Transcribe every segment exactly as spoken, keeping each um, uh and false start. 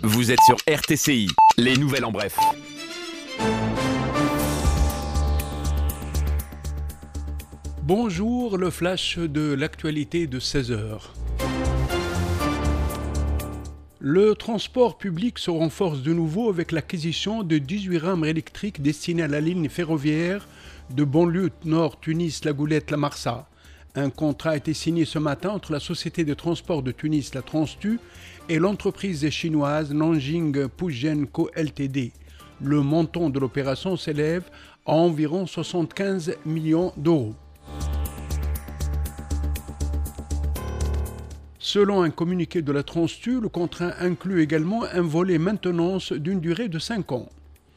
Vous êtes sur R T C I, les nouvelles en bref. Bonjour, le flash de l'actualité de seize heures. Le transport public se renforce de nouveau avec l'acquisition de dix-huit rames électriques destinées à la ligne ferroviaire de banlieue nord Tunis-La Goulette-La Marsa. Un contrat a été signé ce matin entre la société de transport de Tunis, la Transtu, et l'entreprise chinoise Nanjing Pujian-Co Ltd. Le montant de l'opération s'élève à environ soixante-quinze millions d'euros. Selon un communiqué de la Transtu, le contrat inclut également un volet maintenance d'une durée de cinq ans.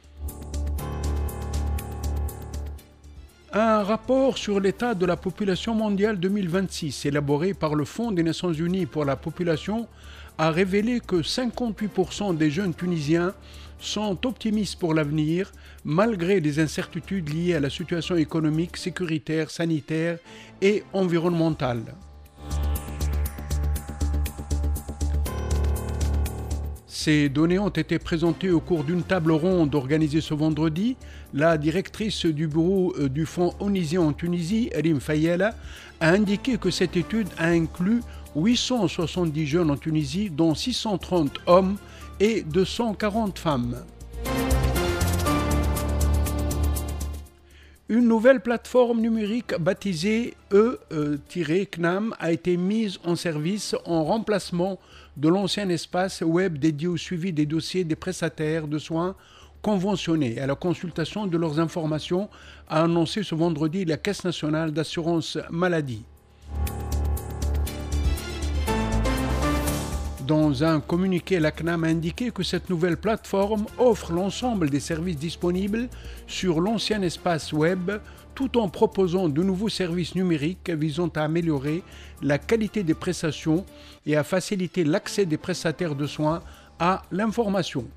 Un rapport sur l'état de la population mondiale deux mille vingt-six, élaboré par le Fonds des Nations Unies pour la population, a révélé que cinquante-huit pour cent des jeunes Tunisiens sont optimistes pour l'avenir, malgré des incertitudes liées à la situation économique, sécuritaire, sanitaire et environnementale. Ces données ont été présentées au cours d'une table ronde organisée ce vendredi. La directrice du bureau du Fonds onusien en Tunisie, Rim Fayela, a indiqué que cette étude a inclus huit cent soixante-dix jeunes en Tunisie, dont six cent trente hommes et deux cent quarante femmes. Une nouvelle plateforme numérique baptisée E-C N A M a été mise en service en remplacement de l'ancien espace web dédié au suivi des dossiers des prestataires de soins conventionnés et à la consultation de leurs informations, a annoncé ce vendredi la Caisse nationale d'assurance maladie. Dans un communiqué, la C N A M a indiqué que cette nouvelle plateforme offre l'ensemble des services disponibles sur l'ancien espace web, tout en proposant de nouveaux services numériques visant à améliorer la qualité des prestations et à faciliter l'accès des prestataires de soins à l'information.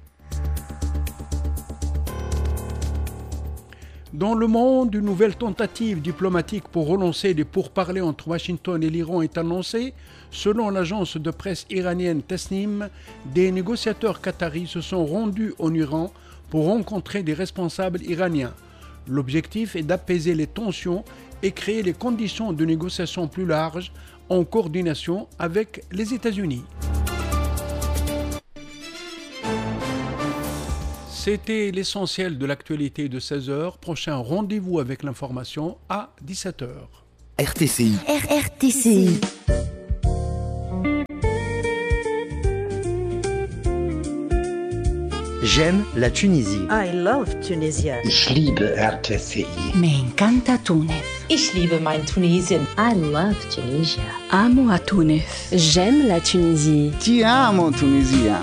Dans le monde, une nouvelle tentative diplomatique pour relancer les pourparlers entre Washington et l'Iran est annoncée. Selon l'agence de presse iranienne Tasnim, des négociateurs qataris se sont rendus en Iran pour rencontrer des responsables iraniens. L'objectif est d'apaiser les tensions et créer les conditions de négociations plus larges en coordination avec les États-Unis. C'était l'essentiel de l'actualité de seize heures. Prochain rendez-vous avec l'information à dix-sept heures. R T C I. R R T C I. J'aime la Tunisie. I love Tunisia. Ich liebe R T C I. Me encanta Tunis. Ich liebe mein Tunesien. I love Tunisia. Amo a Tunis. J'aime la Tunisie. Ti amo Tunisia.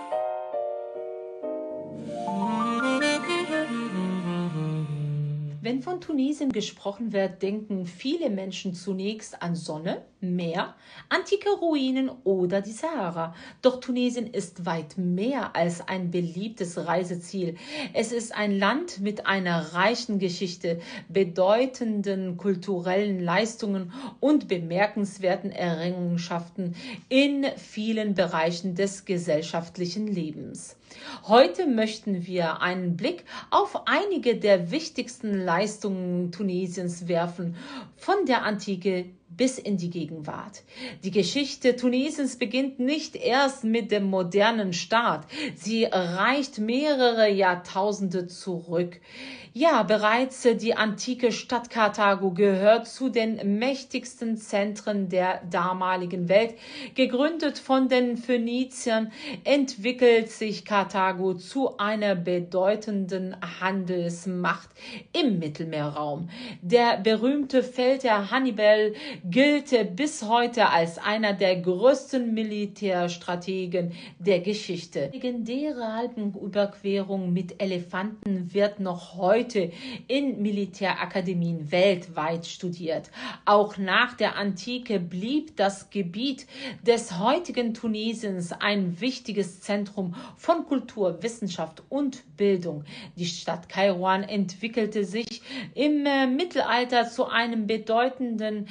Wenn von Tunesien gesprochen wird, denken viele Menschen zunächst an Sonne, Meer, antike Ruinen oder die Sahara. Doch Tunesien ist weit mehr als ein beliebtes Reiseziel. Es ist ein Land mit einer reichen Geschichte, bedeutenden kulturellen Leistungen und bemerkenswerten Errungenschaften in vielen Bereichen des gesellschaftlichen Lebens. Heute möchten wir einen Blick auf einige der wichtigsten Leistungen Tunesiens werfen, von der Antike bis in die Gegenwart. Die Geschichte Tunesiens beginnt nicht erst mit dem modernen Staat. Sie reicht mehrere Jahrtausende zurück. Ja, bereits die antike Stadt Karthago gehört zu den mächtigsten Zentren der damaligen Welt. Gegründet von den Phöniziern entwickelt sich Karthago zu einer bedeutenden Handelsmacht im Mittelmeerraum. Der berühmte Feldherr Hannibal gilt bis heute als einer der größten Militärstrategen der Geschichte. Die legendäre Alpenüberquerung mit Elefanten wird noch heute in Militärakademien weltweit studiert. Auch nach der Antike blieb das Gebiet des heutigen Tunesiens ein wichtiges Zentrum von Kultur, Wissenschaft und Bildung. Die Stadt Kairouan entwickelte sich im Mittelalter zu einem bedeutenden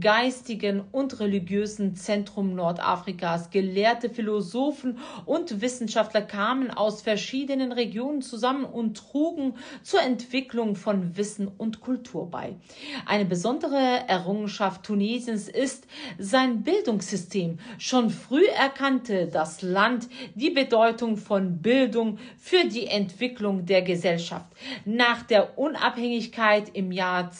geistigen und religiösen Zentrum Nordafrikas. Gelehrte Philosophen und Wissenschaftler kamen aus verschiedenen Regionen zusammen und trugen zur Entwicklung von Wissen und Kultur bei. Eine besondere Errungenschaft Tunesiens ist sein Bildungssystem. Schon früh erkannte das Land die Bedeutung von Bildung für die Entwicklung der Gesellschaft. Nach der Unabhängigkeit im Jahr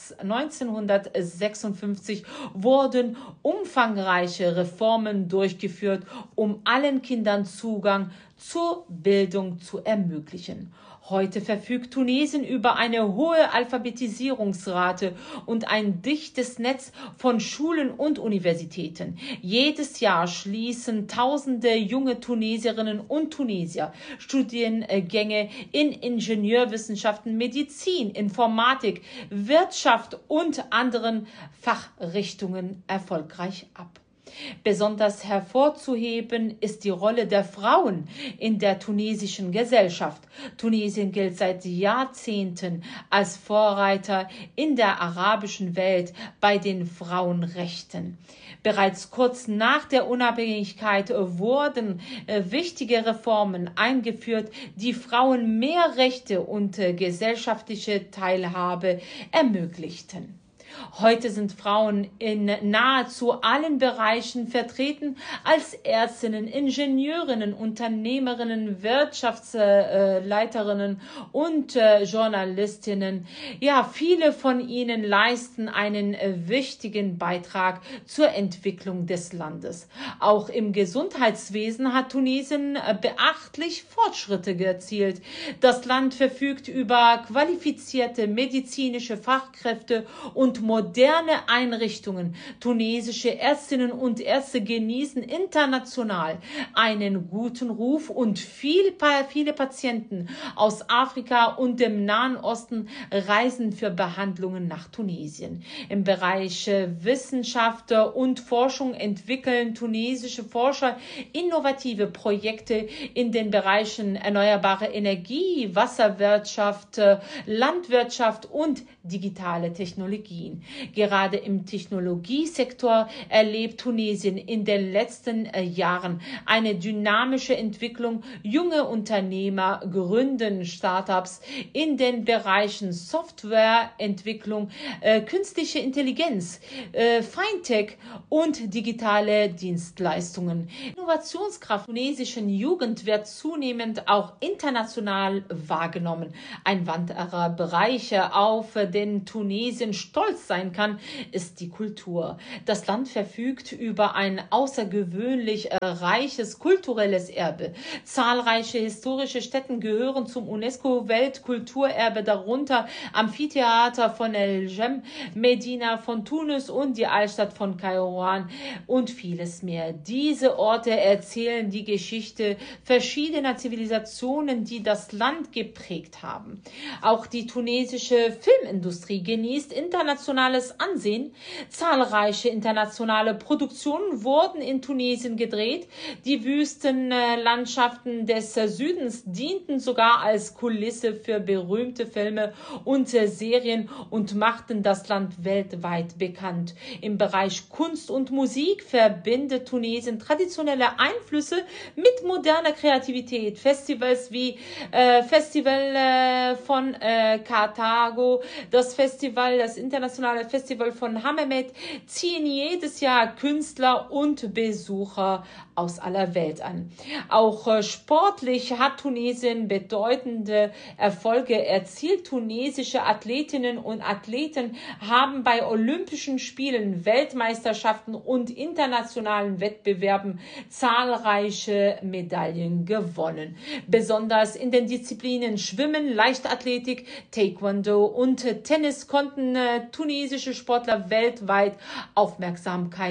neunzehnhundertsechsundfünfzig wurden umfangreiche Reformen durchgeführt, um allen Kindern Zugang zur Bildung zu ermöglichen. Heute verfügt Tunesien über eine hohe Alphabetisierungsrate und ein dichtes Netz von Schulen und Universitäten. Jedes Jahr schließen tausende junge Tunesierinnen und Tunesier Studiengänge in Ingenieurwissenschaften, Medizin, Informatik, Wirtschaft und anderen Fachrichtungen erfolgreich ab. Besonders hervorzuheben ist die Rolle der Frauen in der tunesischen Gesellschaft. Tunesien gilt seit Jahrzehnten als Vorreiter in der arabischen Welt bei den Frauenrechten. Bereits kurz nach der Unabhängigkeit wurden äh, wichtige Reformen eingeführt, die Frauen mehr Rechte und äh, gesellschaftliche Teilhabe ermöglichten. Heute sind Frauen in nahezu allen Bereichen vertreten, als Ärztinnen, Ingenieurinnen, Unternehmerinnen, Wirtschaftsleiterinnen und Journalistinnen. Ja, viele von ihnen leisten einen wichtigen Beitrag zur Entwicklung des Landes. Auch im Gesundheitswesen hat Tunesien beachtlich Fortschritte erzielt. Das Land verfügt über qualifizierte medizinische Fachkräfte und moderne Einrichtungen. Tunesische Ärztinnen und Ärzte genießen international einen guten Ruf und viel, viele Patienten aus Afrika und dem Nahen Osten reisen für Behandlungen nach Tunesien. Im Bereich Wissenschaft und Forschung entwickeln tunesische Forscher innovative Projekte in den Bereichen erneuerbare Energie, Wasserwirtschaft, Landwirtschaft und digitale Technologien. Gerade im Technologiesektor erlebt Tunesien in den letzten Jahren eine dynamische Entwicklung. Junge Unternehmer gründen Startups in den Bereichen Softwareentwicklung, äh, künstliche Intelligenz, äh, Fintech und digitale Dienstleistungen. Innovationskraft der tunesischen Jugend wird zunehmend auch international wahrgenommen. Ein weiterer Bereich, auf den Tunesien stolz sein kann, ist die Kultur. Das Land verfügt über ein außergewöhnlich äh, reiches kulturelles Erbe. Zahlreiche historische Stätten gehören zum UNESCO-Weltkulturerbe, darunter Amphitheater von El Jem, Medina von Tunis und die Altstadt von Kairouan und vieles mehr. Diese Orte erzählen die Geschichte verschiedener Zivilisationen, die das Land geprägt haben. Auch die tunesische Filmindustrie genießt internationales Ansehen. Zahlreiche internationale Produktionen wurden in Tunesien gedreht. Die Wüstenlandschaften des Südens dienten sogar als Kulisse für berühmte Filme und Serien und machten das Land weltweit bekannt. Im Bereich Kunst und Musik verbindet Tunesien traditionelle Einflüsse mit moderner Kreativität. Festivals wie äh, Festival äh, von äh, Karthago, das Festival, das internationale Festival von Hammamet ziehen jedes Jahr Künstler und Besucher aus aller Welt an. Auch äh, sportlich hat Tunesien bedeutende Erfolge erzielt. Tunesische Athletinnen und Athleten haben bei Olympischen Spielen, Weltmeisterschaften und internationalen Wettbewerben zahlreiche Medaillen gewonnen. Besonders in den Disziplinen Schwimmen, Leichtathletik, Taekwondo und Tennis konnten äh, tunesische Sportler weltweit Aufmerksamkeit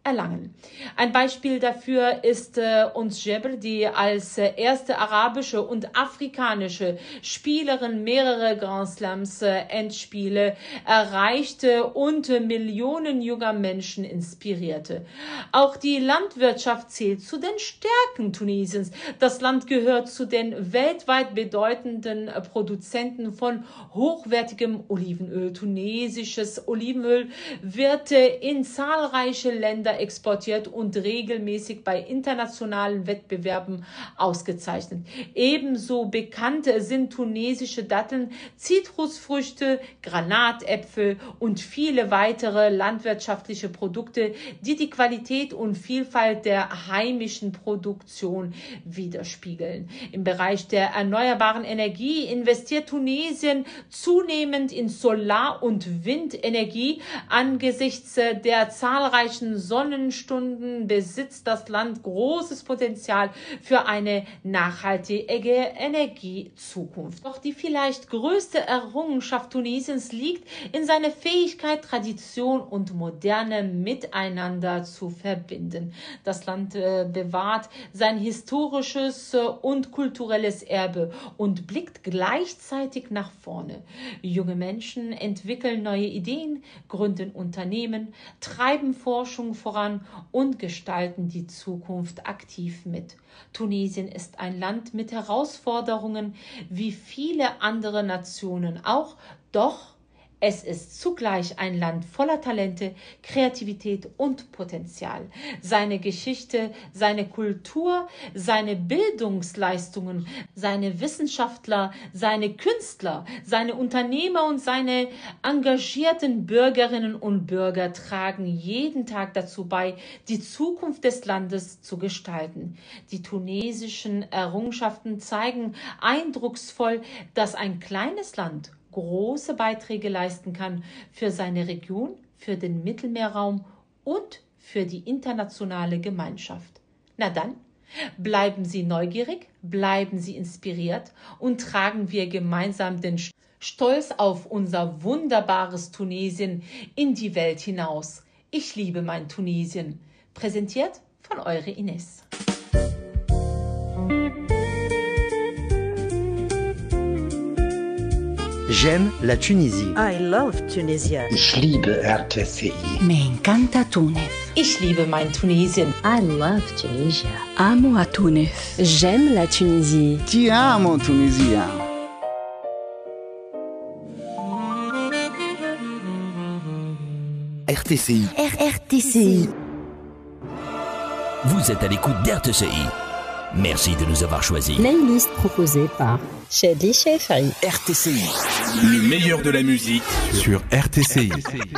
erlangen. Ein Beispiel dafür ist äh, uns Jebel, die als äh, erste arabische und afrikanische Spielerin mehrere Grand Slams äh, Endspiele erreichte und äh, Millionen junger Menschen inspirierte. Auch die Landwirtschaft zählt zu den Stärken Tunesiens. Das Land gehört zu den weltweit bedeutenden äh, Produzenten von hochwertigem Olivenöl. Tunesisches Olivenöl wird äh, in zahlreiche Länder exportiert und regelmäßig bei internationalen Wettbewerben ausgezeichnet. Ebenso bekannt sind tunesische Datteln, Zitrusfrüchte, Granatäpfel und viele weitere landwirtschaftliche Produkte, die die Qualität und Vielfalt der heimischen Produktion widerspiegeln. Im Bereich der erneuerbaren Energie investiert Tunesien zunehmend in Solar- und Windenergie. Angesichts der zahlreichen Sonnenstunden besitzt das Land großes Potenzial für eine nachhaltige Energiezukunft. Doch die vielleicht größte Errungenschaft Tunesiens liegt in seiner Fähigkeit, Tradition und Moderne miteinander zu verbinden. Das Land äh, bewahrt sein historisches äh, und kulturelles Erbe und blickt gleichzeitig nach vorne. Junge Menschen entwickeln neue Ideen, gründen Unternehmen, treiben Forschung voran und gestalten die Zukunft aktiv mit. Tunesien ist ein Land mit Herausforderungen, wie viele andere Nationen auch, doch es ist zugleich ein Land voller Talente, Kreativität und Potenzial. Seine Geschichte, seine Kultur, seine Bildungsleistungen, seine Wissenschaftler, seine Künstler, seine Unternehmer und seine engagierten Bürgerinnen und Bürger tragen jeden Tag dazu bei, die Zukunft des Landes zu gestalten. Die tunesischen Errungenschaften zeigen eindrucksvoll, dass ein kleines Land große Beiträge leisten kann für seine Region, für den Mittelmeerraum und für die internationale Gemeinschaft. Na dann, bleiben Sie neugierig, bleiben Sie inspiriert und tragen wir gemeinsam den Stolz auf unser wunderbares Tunesien in die Welt hinaus. Ich liebe mein Tunesien. Präsentiert von eure Ines. J'aime la Tunisie. I love Tunisia. Ich liebe R T C I. Me encanta Túnez. Ich liebe mein Tunesien. I love Tunisia. Amo a Túnez. J'aime la Tunisie. Ti amo, Tunisia. R T C I. R T C I. Vous êtes à l'écoute d'R T C I. Merci de nous avoir choisis. Playlist proposée par Shadi Shefari. R T C I. Le meilleur de la musique sur R T C I.